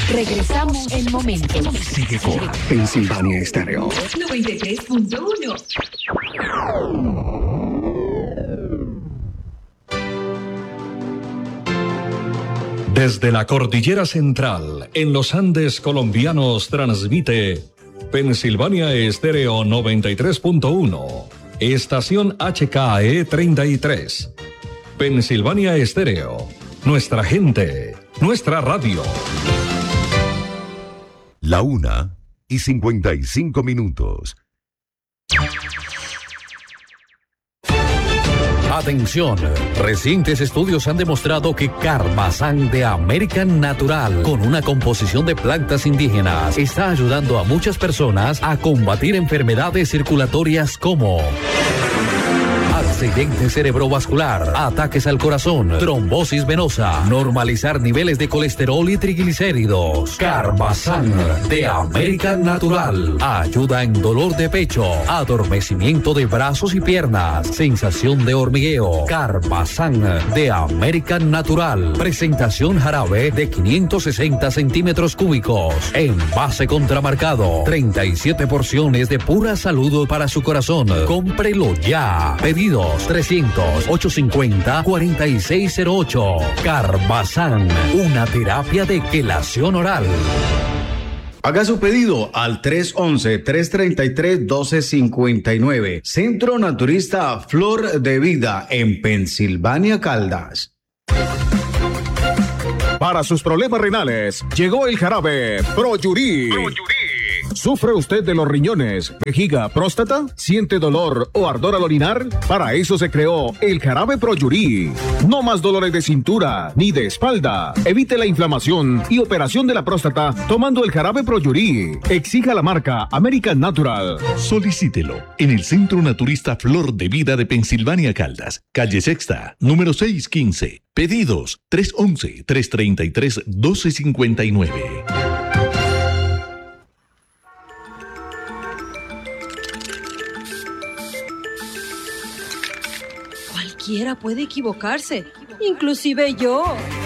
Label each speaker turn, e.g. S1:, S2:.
S1: Regresamos en momentos.
S2: Sigue con Pensilvania Estéreo
S3: 93.1.
S4: Desde la Cordillera Central, en los Andes colombianos, transmite Pensilvania Estéreo 93.1, estación HKE 33. Pensilvania Estéreo, nuestra gente, nuestra radio.
S5: 1:55.
S6: Atención, recientes estudios han demostrado que Carbazán de American Natural, con una composición de plantas indígenas, está ayudando a muchas personas a combatir enfermedades circulatorias como accidente cerebrovascular, ataques al corazón, trombosis venosa, normalizar niveles de colesterol y triglicéridos. Carbazán de American Natural ayuda en dolor de pecho, adormecimiento de brazos y piernas, sensación de hormigueo. Carbazán de American Natural. Presentación jarabe de 560 centímetros cúbicos. Envase contramarcado. 37 porciones de pura salud para su corazón. Cómprelo ya. Pedidos 300-850-4608. Carbazán, una terapia de quelación oral.
S7: Haga su pedido al 311-333-1259. Centro Naturista Flor de Vida en Pensilvania, Caldas.
S8: Para sus problemas renales, llegó el jarabe Proyurí. ¿Sufre usted de los riñones, vejiga, próstata? ¿Siente dolor o ardor al orinar? Para eso se creó el jarabe Proyurí. No más dolores de cintura ni de espalda. Evite la inflamación y operación de la próstata tomando el jarabe Proyurí. Exija la marca American Natural.
S9: Solicítelo en el Centro Naturista Flor de Vida de Pensilvania, Caldas, calle Sexta, número 615. Pedidos 311-333-1259.
S10: Cualquiera puede equivocarse, inclusive yo.